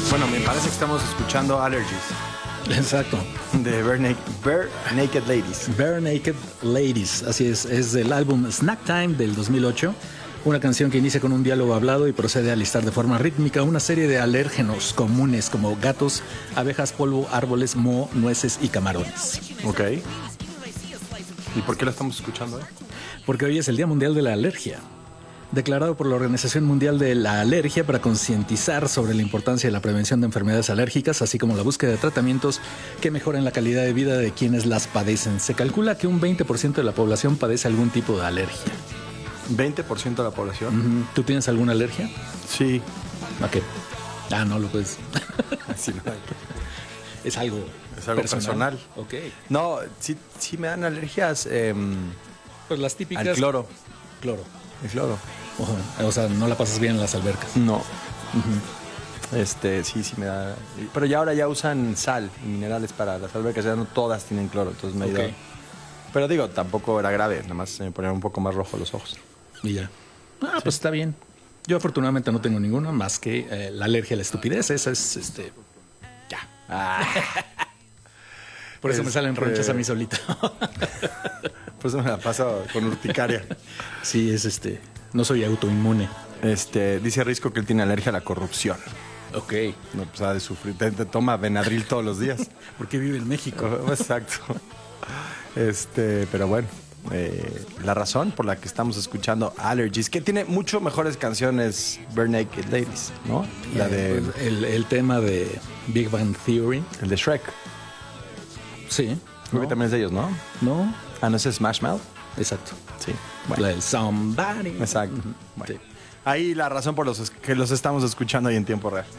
Bueno, me parece que estamos escuchando Allergies Exacto. de Bare Naked Ladies. Bare Naked Ladies, así es del álbum Snack Time del 2008. Una canción que inicia con un diálogo hablado y procede a listar de forma rítmica una serie de alérgenos comunes como gatos, abejas, polvo, árboles, moho, nueces y camarones. Ok. ¿Y por qué la estamos escuchando? Porque hoy es el Día Mundial de la Alergia, declarado por la Organización Mundial de la Alergia para concientizar sobre la importancia de la prevención de enfermedades alérgicas, así como la búsqueda de tratamientos que mejoren la calidad de vida de quienes las padecen. Se calcula que un 20% de la población padece algún tipo de alergia. ¿20% de la población? ¿Tú tienes alguna alergia? Sí. ¿A qué? Ah, no lo puedes. Sí, no hay. Es algo personal. Ok. No, sí me dan alergias Pues las típicas. al cloro. Cloro. El cloro. O sea, no la pasas bien en las albercas. No. Sí me da. Pero ya ahora ya usan sal y minerales para las albercas, ya no todas tienen cloro, entonces me ha ido. Ok. Pero digo, tampoco era grave, nada más se me ponían un poco más rojos los ojos. Y ya. Pues está bien. Yo afortunadamente no tengo ninguna más que la alergia a la estupidez. Esa es ya. Por eso me salen ronchas a mí solito. Por eso me la paso con urticaria. Sí, no soy autoinmune. Dice Risco que él tiene alergia a la corrupción. Ok. No, pues ha de sufrir. Te toma Benadryl todos los días. Porque vive en México. Exacto. Pero bueno, la razón por la que estamos escuchando Allergies, que tiene mucho mejores canciones, Bare Naked Ladies, ¿no? La de el tema de Big Bang Theory. el de Shrek. Sí. Creo que también es de ellos, ¿no? No. Ah, ¿no es Smash Mouth? Exacto. Sí. Bueno. La del Somebody. Exacto. Bueno. Sí. Ahí la razón por los que los estamos escuchando ahí en tiempo real.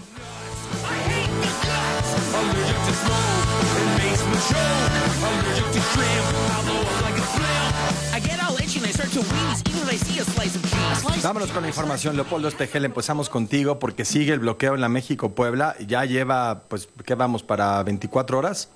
Vámonos con la información, Leopoldo Estegel, empezamos contigo porque sigue el bloqueo en la México-Puebla. Ya lleva, pues, ¿qué vamos? ¿Para 24 horas?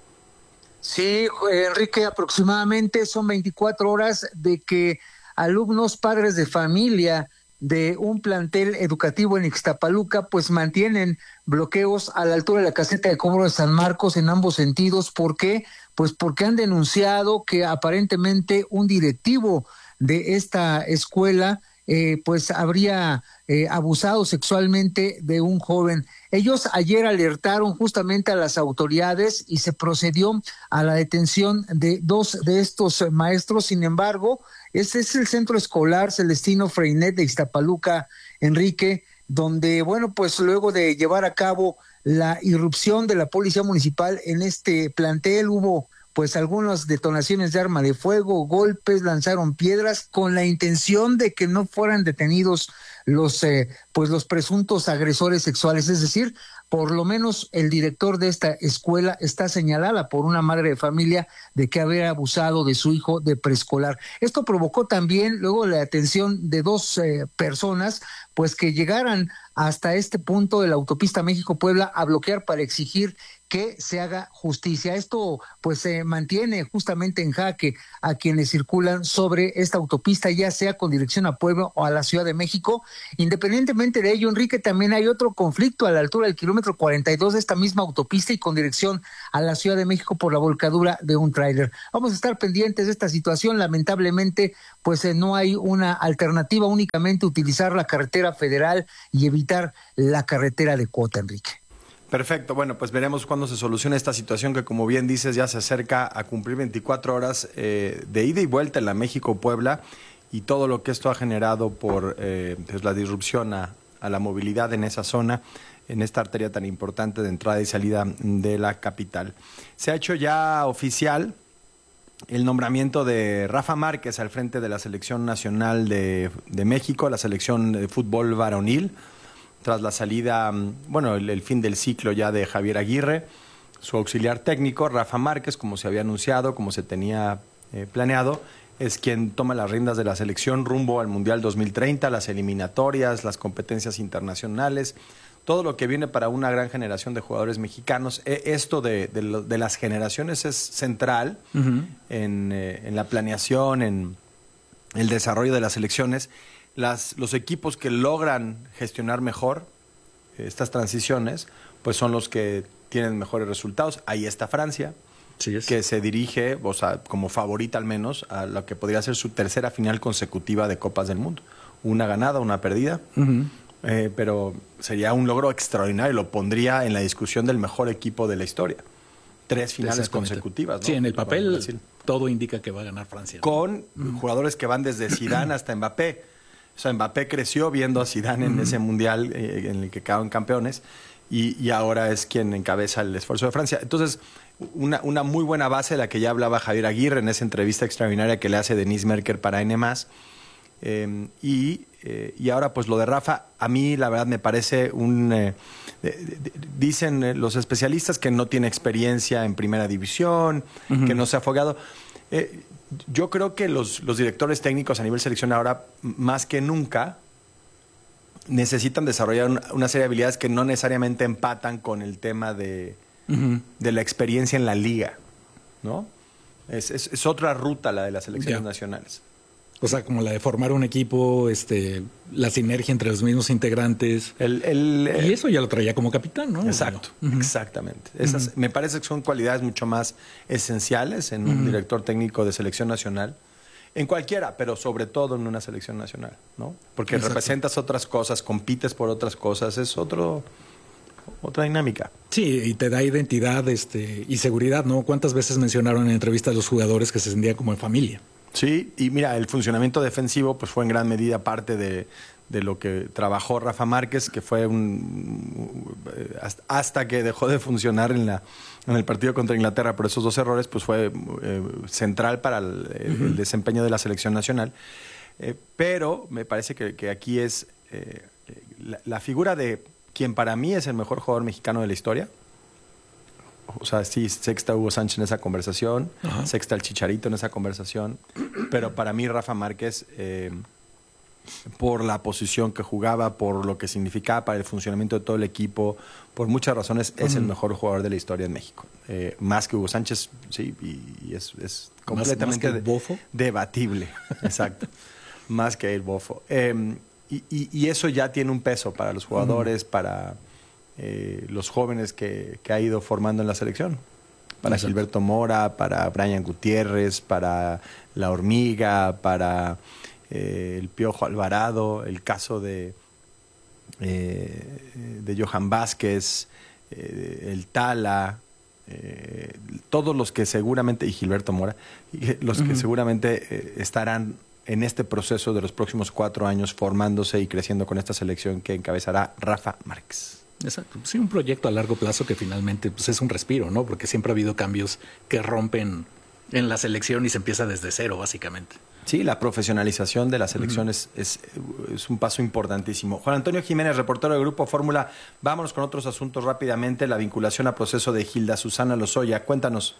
Sí, Enrique, aproximadamente son 24 horas de que alumnos, padres de familia de un plantel educativo en Ixtapaluca, pues mantienen bloqueos a la altura de la caseta de cobro de San Marcos en ambos sentidos. ¿Por qué? Pues porque han denunciado que aparentemente un directivo de esta escuela pues habría abusado sexualmente de un joven. Ellos ayer alertaron justamente a las autoridades y se procedió a la detención de 2 de estos maestros. Sin embargo, este es el centro escolar Celestino Freinet de Ixtapaluca, Enrique, donde, bueno, pues luego de llevar a cabo la irrupción de la policía municipal en este plantel, hubo pues algunas detonaciones de arma de fuego, golpes, lanzaron piedras con la intención de que no fueran detenidos los presuntos agresores sexuales. Es decir, por lo menos el director de esta escuela está señalada por una madre de familia de que había abusado de su hijo de preescolar. Esto provocó también luego la detención de 2 personas, pues que llegaran hasta este punto de la autopista México-Puebla a bloquear para exigir que se haga justicia. Esto pues se mantiene justamente en jaque a quienes circulan sobre esta autopista, ya sea con dirección a Puebla o a la Ciudad de México. Independientemente de ello, Enrique, también hay otro conflicto a la altura del kilómetro 42 de esta misma autopista y con dirección a la Ciudad de México por la volcadura de un tráiler. Vamos a estar pendientes de esta situación. Lamentablemente, pues no hay una alternativa, únicamente utilizar la carretera federal y evitar la carretera de cuota, Enrique. Perfecto, bueno, pues veremos cuándo se soluciona esta situación que, como bien dices, ya se acerca a cumplir 24 horas de ida y vuelta en la México-Puebla y todo lo que esto ha generado por pues la disrupción a la movilidad en esa zona, en esta arteria tan importante de entrada y salida de la capital. Se ha hecho ya oficial el nombramiento de Rafa Márquez al frente de la Selección Nacional de México, la selección de fútbol varonil, tras la salida, bueno, el fin del ciclo ya de Javier Aguirre. Su auxiliar técnico, Rafa Márquez, como se había anunciado, como se tenía planeado, es quien toma las riendas de la selección rumbo al Mundial 2030, las eliminatorias, las competencias internacionales, todo lo que viene para una gran generación de jugadores mexicanos. Esto de las generaciones es central en la planeación, en el desarrollo de las selecciones. Los equipos que logran gestionar mejor estas transiciones, pues son los que tienen mejores resultados. Ahí está Francia, que se dirige, o sea, como favorita al menos, a lo que podría ser su tercera final consecutiva de Copas del Mundo. Una ganada, una perdida, pero sería un logro extraordinario, lo pondría en la discusión del mejor equipo de la historia. 3 finales consecutivas, ¿no? Sí, en el papel todo indica que va a ganar Francia, ¿no? Con jugadores que van desde Zidane hasta Mbappé. O sea, Mbappé creció viendo a Zidane en ese mundial en el que quedaron campeones y ahora es quien encabeza el esfuerzo de Francia. Entonces, una muy buena base de la que ya hablaba Javier Aguirre en esa entrevista extraordinaria que le hace Denise Merker para N+. Y ahora, pues lo de Rafa, a mí la verdad me parece dicen los especialistas que no tiene experiencia en primera división, que no se ha afogado. Yo creo que los directores técnicos a nivel selección ahora, más que nunca, necesitan desarrollar una serie de habilidades que no necesariamente empatan con el tema de la experiencia en la liga, ¿no? Es otra ruta la de las selecciones nacionales. O sea, como la de formar un equipo, la sinergia entre los mismos integrantes. Y eso ya lo traía como capitán, ¿no? Exacto, exactamente. Esas me parece que son cualidades mucho más esenciales en un director técnico de selección nacional. En cualquiera, pero sobre todo en una selección nacional, ¿no? Porque representas otras cosas, compites por otras cosas, es otra dinámica. Sí, y te da identidad y seguridad, ¿no? ¿Cuántas veces mencionaron en entrevistas a los jugadores que se sentían como en familia? Sí, y mira, el funcionamiento defensivo pues fue en gran medida parte de lo que trabajó Rafa Márquez, que fue hasta que dejó de funcionar en el partido contra Inglaterra por esos 2 errores, pues fue central para el desempeño de la selección nacional. Pero me parece que aquí es la figura de quien para mí es el mejor jugador mexicano de la historia. O sea, sí, sexta Hugo Sánchez en esa conversación, sexta el Chicharito en esa conversación, pero para mí Rafa Márquez, por la posición que jugaba, por lo que significaba para el funcionamiento de todo el equipo, por muchas razones, es el mejor jugador de la historia en México. Más que Hugo Sánchez, sí, y es completamente ¿Más que el Bofo? Debatible, exacto, más que el Bofo. Y eso ya tiene un peso para los jugadores, para los jóvenes que ha ido formando en la selección. Para Gilberto Mora, para Brian Gutiérrez, para La Hormiga, para el Piojo Alvarado, el caso de Johan Vázquez, el Tala, todos los que seguramente, y Gilberto Mora, los que seguramente estarán en este proceso de los próximos 4 años formándose y creciendo con esta selección que encabezará Rafa Márquez. Exacto. Sí, un proyecto a largo plazo que finalmente pues, es un respiro, ¿no? Porque siempre ha habido cambios que rompen en la selección y se empieza desde cero, básicamente. Sí, la profesionalización de la selección es un paso importantísimo. Juan Antonio Jiménez, reportero de Grupo Fórmula. Vámonos con otros asuntos rápidamente. La vinculación a proceso de Hilda Susana Lozoya. Cuéntanos.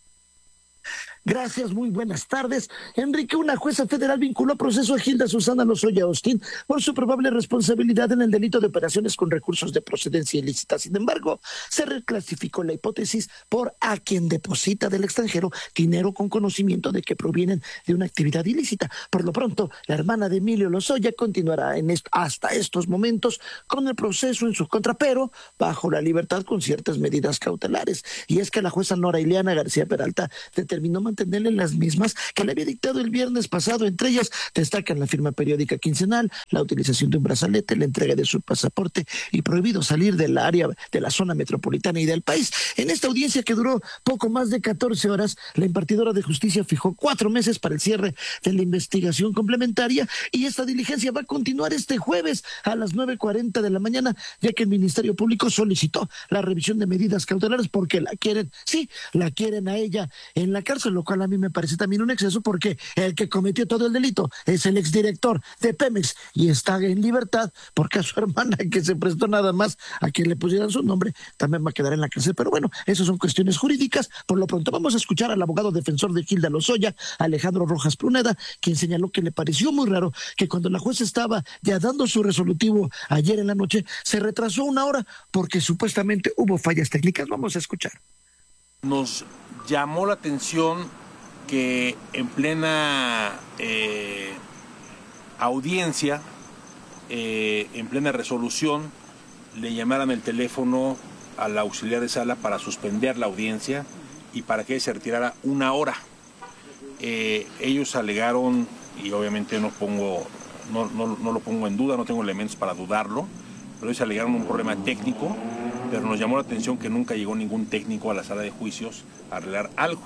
Gracias, muy buenas tardes. Enrique, una jueza federal vinculó a proceso a Hilda Susana Lozoya Austin por su probable responsabilidad en el delito de operaciones con recursos de procedencia ilícita. Sin embargo, se reclasificó la hipótesis por a quien deposita del extranjero dinero con conocimiento de que provienen de una actividad ilícita. Por lo pronto, la hermana de Emilio Lozoya continuará hasta estos momentos con el proceso en su contra, pero bajo la libertad con ciertas medidas cautelares. Y es que la jueza Nora Ileana García Peralta determinó mantenerle las mismas que le había dictado el viernes pasado. Entre ellas destacan la firma periódica quincenal, la utilización de un brazalete, la entrega de su pasaporte y prohibido salir del área de la zona metropolitana y del país. En esta audiencia, que duró poco más de 14 horas, la impartidora de justicia fijó 4 meses para el cierre de la investigación complementaria, y esta diligencia va a continuar este jueves a las 9:40 de la mañana, ya que el Ministerio Público solicitó la revisión de medidas cautelares porque la quieren a ella en la cárcel, lo cual a mí me parece también un exceso, porque el que cometió todo el delito es el exdirector de Pemex y está en libertad, porque a su hermana, que se prestó nada más a que le pusieran su nombre, también va a quedar en la cárcel. Pero bueno, esas son cuestiones jurídicas. Por lo pronto vamos a escuchar al abogado defensor de Hilda Lozoya, Alejandro Rojas Pruneda, quien señaló que le pareció muy raro que cuando la jueza estaba ya dando su resolutivo ayer en la noche, se retrasó 1 hora porque supuestamente hubo fallas técnicas. Vamos a escuchar. Nos llamó la atención que en plena audiencia, en plena resolución, le llamaran el teléfono al auxiliar de sala para suspender la audiencia y para que se retirara 1 hora. Ellos alegaron, y obviamente no lo pongo en duda, no tengo elementos para dudarlo, pero ellos alegaron un problema técnico, pero nos llamó la atención que nunca llegó ningún técnico a la sala de juicios a arreglar algo.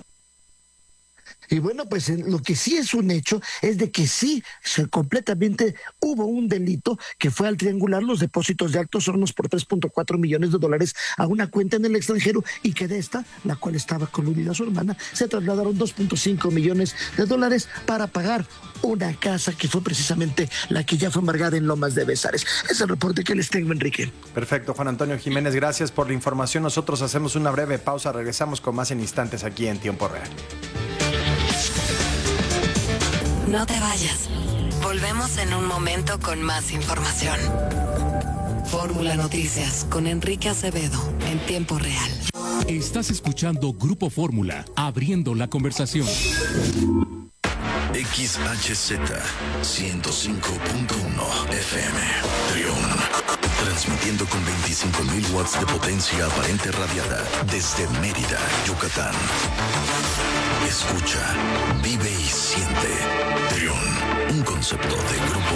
Y bueno, pues lo que sí es un hecho es de que sí, completamente hubo un delito que fue al triangular los depósitos de Altos Hornos por $3.4 millones a una cuenta en el extranjero, y que de esta, la cual estaba coludida su hermana, se trasladaron $2.5 millones para pagar una casa que fue precisamente la que ya fue embargada en Lomas de Besares. Es el reporte que les tengo, Enrique. Perfecto, Juan Antonio Jiménez, gracias por la información. Nosotros hacemos una breve pausa, regresamos con más en instantes aquí en Tiempo Real. No te vayas. Volvemos en un momento con más información. Fórmula Noticias con Enrique Acevedo en Tiempo Real. Estás escuchando Grupo Fórmula, abriendo la conversación. XHZ 105.1 FM Trión, transmitiendo con 25.000 watts de potencia aparente radiada desde Mérida, Yucatán. Escucha, vive y siente. Trión, un concepto de Grupo